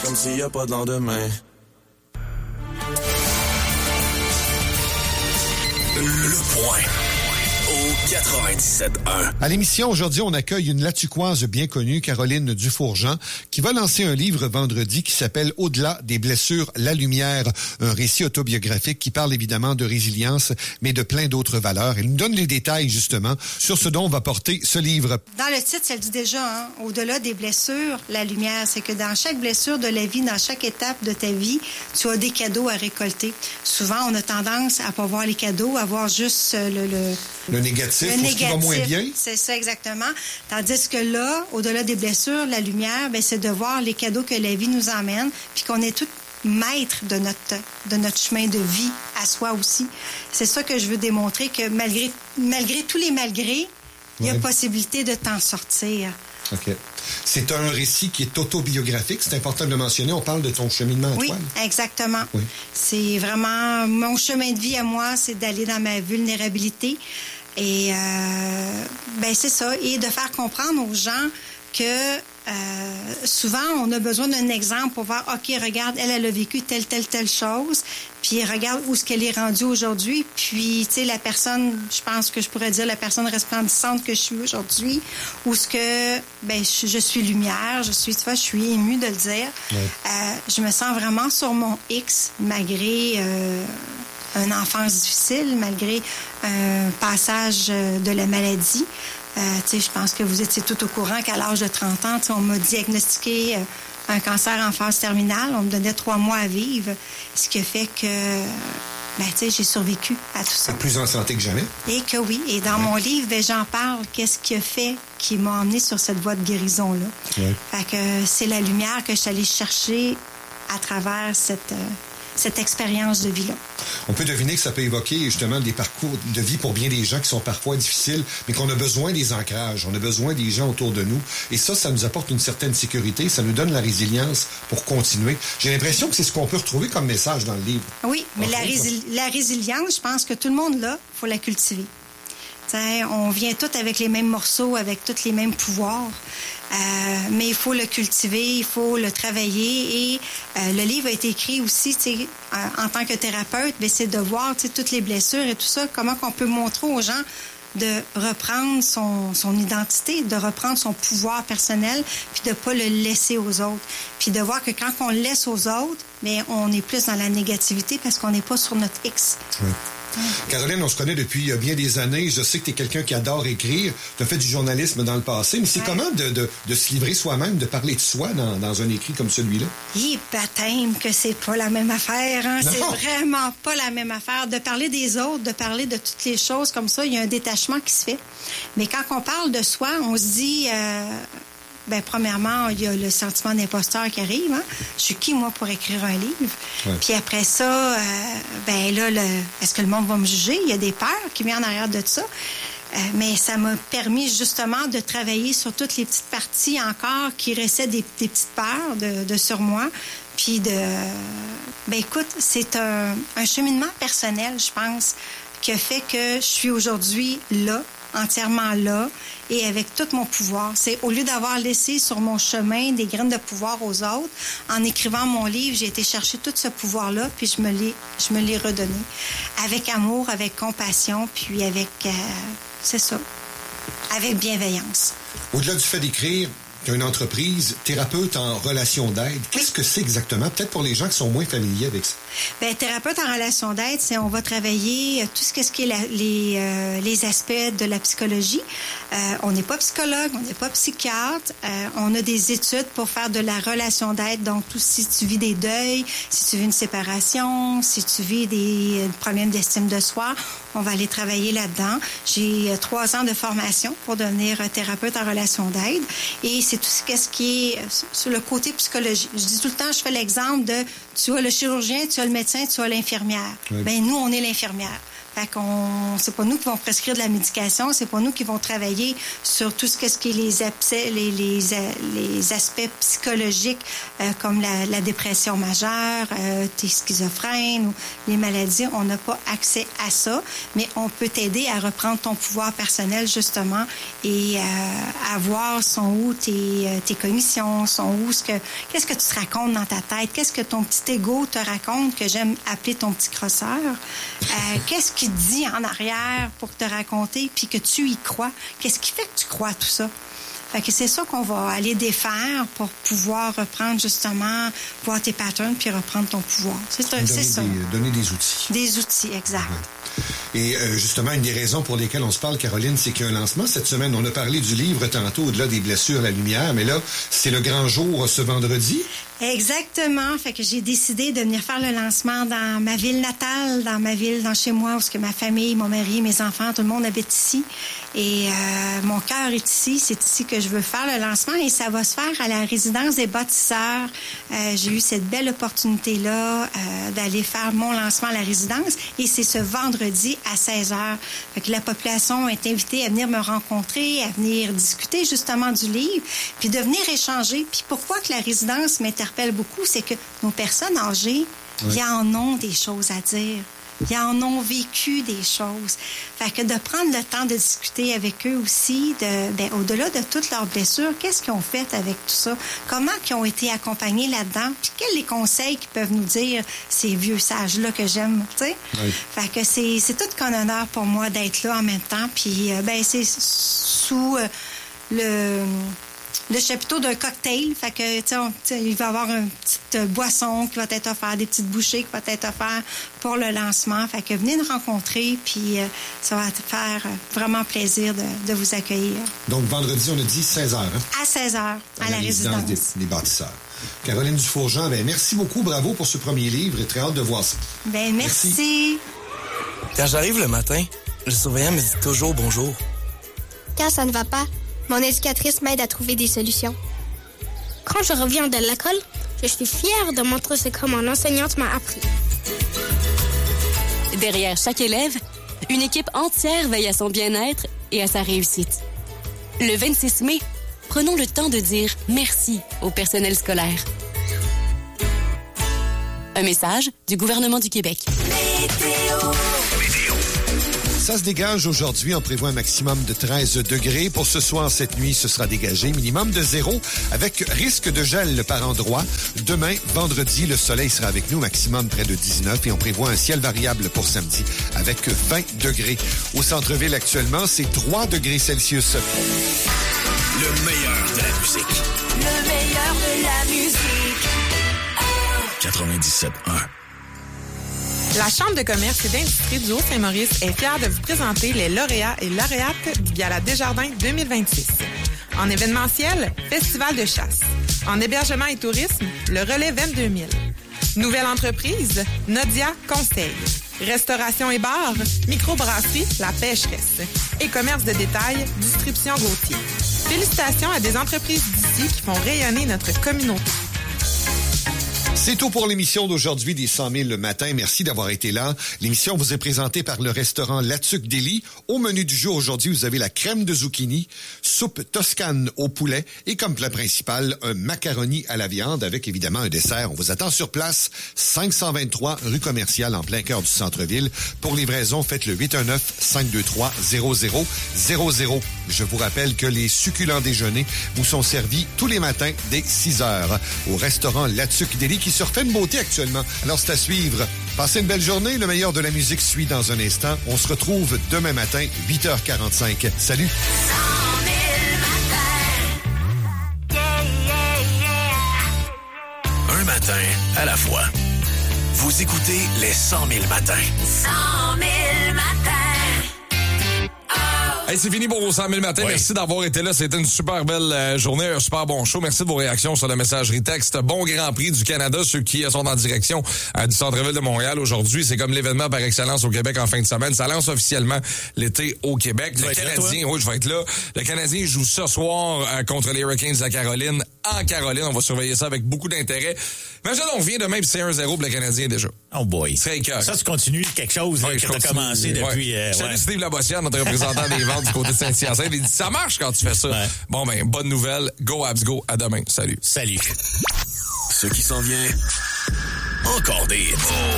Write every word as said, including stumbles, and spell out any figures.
comme s'il y a pas de lendemain. Le point au quatre-vingt-dix-sept un. À l'émission, aujourd'hui, on accueille une Latuquoise bien connue, Caroline Dufourgent, qui va lancer un livre vendredi qui s'appelle « Au-delà des blessures, la lumière », un récit autobiographique qui parle évidemment de résilience, mais de plein d'autres valeurs. Elle nous donne les détails, justement, sur ce dont va porter ce livre. Dans le titre, ça le dit déjà, hein? Au-delà des blessures, la lumière. C'est que dans chaque blessure de la vie, dans chaque étape de ta vie, tu as des cadeaux à récolter. Souvent, on a tendance à pas voir les cadeaux, à voir juste le... le Le négatif, le ou négatif, ce qui va moins bien. C'est ça, exactement. Tandis que là, au-delà des blessures, la lumière, ben, c'est de voir les cadeaux que la vie nous emmène, puis qu'on est tous maîtres de notre, de notre chemin de vie à soi aussi. C'est ça que je veux démontrer, que malgré, malgré tous les malgrés, il y a ouais. possibilité de t'en sortir. OK. C'est un récit qui est autobiographique, c'est important de le mentionner. On parle de ton cheminement, Antoine. Oui, exactement. Oui. C'est vraiment mon chemin de vie à moi, c'est d'aller dans ma vulnérabilité. Et euh, ben c'est ça. Et de faire comprendre aux gens que euh, souvent, on a besoin d'un exemple pour voir, OK, regarde, elle, elle a vécu telle, telle, telle chose, puis regarde où est-ce qu'elle est rendue aujourd'hui. Puis, tu sais, la personne, je pense que je pourrais dire la personne resplendissante que je suis aujourd'hui, où ce que, ben, je, je suis lumière, je suis, tu vois, je suis émue de le dire. Ouais. Euh, je me sens vraiment sur mon X, malgré... Euh, une enfance difficile, malgré un passage de la maladie. Euh, tu sais, je pense que vous étiez tout au courant qu'à l'âge de trente ans, on m'a diagnostiqué un cancer en phase terminale. On me donnait trois mois à vivre, ce qui a fait que, ben, tu sais, j'ai survécu à tout ça. Plus en santé que jamais. Et que oui. Et dans ouais. mon livre, ben, j'en parle. Qu'est-ce qui a fait qui m'a emmené sur cette voie de guérison-là? Ouais. Fait que c'est la lumière que je suis allée chercher à travers cette... Euh, cette expérience de vie-là. On peut deviner que ça peut évoquer justement des parcours de vie pour bien des gens qui sont parfois difficiles, mais qu'on a besoin des ancrages, on a besoin des gens autour de nous. Et ça, ça nous apporte une certaine sécurité, ça nous donne la résilience pour continuer. J'ai l'impression que c'est ce qu'on peut retrouver comme message dans le livre. Oui, mais la, rési- la résilience, je pense que tout le monde l'a, il faut la cultiver. T'sais, on vient tous avec les mêmes morceaux, avec tous les mêmes pouvoirs. Euh, mais il faut le cultiver, il faut le travailler. Et euh, le livre a été écrit aussi, tu sais, euh, en tant que thérapeute, ben, c'est de voir, tu sais, toutes les blessures et tout ça, comment qu'on peut montrer aux gens de reprendre son, son identité, de reprendre son pouvoir personnel, puis de pas le laisser aux autres. Puis de voir que quand on le laisse aux autres, mais on est plus dans la négativité parce qu'on n'est pas sur notre X. Oui. Caroline, on se connaît depuis bien des années. Je sais que tu es quelqu'un qui adore écrire. Tu as fait du journalisme dans le passé. Mais c'est ouais. comment de, de, de se livrer soi-même, de parler de soi dans, dans un écrit comme celui-là? Hi, baptême que c'est pas la même affaire. Hein? C'est vraiment pas la même affaire. De parler des autres, de parler de toutes les choses comme ça, il y a un détachement qui se fait. Mais quand on parle de soi, on se dit... Euh... Ben, premièrement, il y a le sentiment d'imposteur qui arrive. Hein? Je suis qui, moi, pour écrire un livre? Ouais. Puis après ça, euh, ben là, le, est-ce que le monde va me juger? Il y a des peurs qui viennent en arrière de ça. Euh, mais ça m'a permis justement de travailler sur toutes les petites parties encore qui restaient des, des petites peurs de, de sur moi. Puis de... Ben écoute, c'est un, un cheminement personnel, je pense, qui a fait que je suis aujourd'hui là, entièrement là, et avec tout mon pouvoir. C'est au lieu d'avoir laissé sur mon chemin des graines de pouvoir aux autres, en écrivant mon livre, j'ai été chercher tout ce pouvoir-là, puis je me l'ai, je me l'ai redonné. Avec amour, avec compassion, puis avec, euh, c'est ça, avec bienveillance. Au-delà du fait d'écrire, tu as une entreprise, thérapeute en relation d'aide. Qu'est-ce que c'est exactement? Peut-être pour les gens qui sont moins familiers avec ça. Bien, thérapeute en relation d'aide, c'est on va travailler tout ce, ce qui est la, les, euh, les aspects de la psychologie. Euh, on n'est pas psychologue, on n'est pas psychiatre. Euh, on a des études pour faire de la relation d'aide. Donc, tout si tu vis des deuils, si tu vis une séparation, si tu vis des problèmes d'estime de soi, on va aller travailler là-dedans. J'ai trois ans de formation pour devenir thérapeute en relation d'aide. Et c'est tout ce qui est sur le côté psychologie. Je dis tout le temps, je fais l'exemple de tu as le chirurgien, tu as le médecin, tu as l'infirmière. Oui. Ben nous, on est l'infirmière. Fait qu'on, c'est pas nous qui vont prescrire de la médication, c'est pas nous qui vont travailler sur tout ce, que, ce qui est les, abcès, les, les, les aspects psychologiques euh, comme la, la dépression majeure, euh, t'es schizophrène ou les maladies. On n'a pas accès à ça, mais on peut t'aider à reprendre ton pouvoir personnel justement et euh, à voir sont où tes, tes cognitions, sont où ce que, qu'est-ce que tu te racontes dans ta tête, qu'est-ce que ton petit ego te raconte, que j'aime appeler ton petit crosseur, euh, qu'est-ce qui te dit en arrière pour te raconter, puis que tu y crois, qu'est-ce qui fait que tu crois à tout ça? Fait que c'est ça qu'on va aller défaire pour pouvoir reprendre justement, voir tes patterns puis reprendre ton pouvoir. C'est, c'est donner ça. Des, donner des outils. Des outils, exact. Ouais. Et euh, justement, une des raisons pour lesquelles on se parle, Caroline, c'est qu'il y a un lancement cette semaine. On a parlé du livre tantôt, Au-delà des blessures, la lumière, mais là, c'est le grand jour ce vendredi. Exactement. Fait que j'ai décidé de venir faire le lancement dans ma ville natale, dans ma ville, dans chez moi, où que ma famille, mon mari, mes enfants, tout le monde habite ici. Et euh, mon cœur est ici. C'est ici que je veux faire le lancement et ça va se faire à la résidence des bâtisseurs. Euh, j'ai eu cette belle opportunité-là euh, d'aller faire mon lancement à la résidence et c'est ce vendredi à seize heures. Fait que la population est invitée à venir me rencontrer, à venir discuter justement du livre, puis de venir échanger. Puis pourquoi que la résidence m'interpelle beaucoup, c'est que nos personnes âgées, oui. Ils en ont des choses à dire. Ils en ont vécu des choses. Fait que de prendre le temps de discuter avec eux aussi, de, ben, au-delà de toutes leurs blessures, qu'est-ce qu'ils ont fait avec tout ça? Comment ils ont été accompagnés là-dedans? Puis quels les conseils qu'ils peuvent nous dire, ces vieux sages-là que j'aime, tu sais? Oui. Fait que c'est, c'est tout qu'un honneur pour moi d'être là en même temps. Puis, euh, ben, c'est sous euh, le... le chapiteau d'un cocktail. Fait que, tu sais, il va y avoir une petite boisson qui va être offerte, des petites bouchées qui vont être offertes pour le lancement. Fait que venez nous rencontrer, puis euh, ça va te faire vraiment plaisir de, de vous accueillir. Donc, vendredi, on a dit seize heures. Hein? À seize heures, à, à la, la résidence. résidence des, des bâtisseurs. Caroline Dufourjean, ben, merci beaucoup, bravo pour ce premier livre et très hâte de voir ça. Ben, merci. merci. Quand j'arrive le matin, le surveillant me dit toujours bonjour. Quand ça ne va pas, mon éducatrice m'aide à trouver des solutions. Quand je reviens de l'école, je suis fière de montrer ce que mon enseignante m'a appris. Derrière chaque élève, une équipe entière veille à son bien-être et à sa réussite. Le vingt-six mai, prenons le temps de dire merci au personnel scolaire. Un message du gouvernement du Québec. Météo. Ça se dégage aujourd'hui. On prévoit un maximum de treize degrés. Pour ce soir, cette nuit, ce sera dégagé. Minimum de zéro avec risque de gel par endroit. Demain, vendredi, le soleil sera avec nous. Maximum près de dix-neuf. Et on prévoit un ciel variable pour samedi avec vingt degrés. Au centre-ville, actuellement, c'est trois degrés Celsius. Le meilleur de la musique. Le meilleur de la musique. quatre-vingt-dix-sept un. La Chambre de commerce et d'industrie du Haut-Saint-Maurice est fière de vous présenter les lauréats et lauréates du Gala Desjardins deux mille vingt-six. En événementiel, Festival de chasse. En hébergement et tourisme, le Relais vingt-deux mille. Nouvelle entreprise, Nodia Conseil. Restauration et bar, microbrasserie, La Pêcheresse. Et commerce de détail, Distribution Gauthier. Félicitations à des entreprises d'ici qui font rayonner notre communauté. C'est tout pour l'émission d'aujourd'hui des cent mille le matin. Merci d'avoir été là. L'émission vous est présentée par le restaurant Latuc Deli. Au menu du jour aujourd'hui, vous avez la crème de zucchini, soupe toscane au poulet et comme plat principal, un macaroni à la viande avec évidemment un dessert. On vous attend sur place, cinq cent vingt-trois rue Commerciale en plein cœur du centre-ville. Pour livraison, faites le huit un neuf, cinq deux trois, zéro zéro zéro zéro. Je vous rappelle que les succulents déjeuners vous sont servis tous les matins dès six heures au restaurant Latuc Deli qui se refait une beauté actuellement. Alors, c'est à suivre. Passez une belle journée. Le meilleur de la musique suit dans un instant. On se retrouve demain matin, huit heures quarante-cinq. Salut! cent mille matins. Yeah, yeah, yeah. Un matin à la fois. Vous écoutez les cent mille matins. cent mille matins. Hey, c'est fini pour vos cent mille matins. Oui. Merci d'avoir été là. C'était une super belle euh, journée, un super bon show. Merci de vos réactions sur la messagerie texte. Bon Grand Prix du Canada, ceux qui sont en direction euh, du centre-ville de Montréal aujourd'hui. C'est comme l'événement par excellence au Québec en fin de semaine. Ça lance officiellement l'été au Québec. Le Canadien, oui, je vais être là. Le Canadien joue ce soir euh, contre les Hurricanes de la Caroline en Caroline. On va surveiller ça avec beaucoup d'intérêt. Imagine, on revient demain, puis c'est un zéro pour le Canadien déjà. Oh boy. C'est écœur. Ça, tu continues quelque chose là, Ouais, que je tu as continue. commencé depuis... Ouais. Euh, Salut ouais. Steve Labossière, notre représentant des ventes du côté de Saint-Hyacinthe. Il dit, ça marche quand tu fais ça. Ouais. Bon, ben, bonne nouvelle. Go Abs Go. À demain. Salut. Salut. Ce qui s'en vient, encore des hits.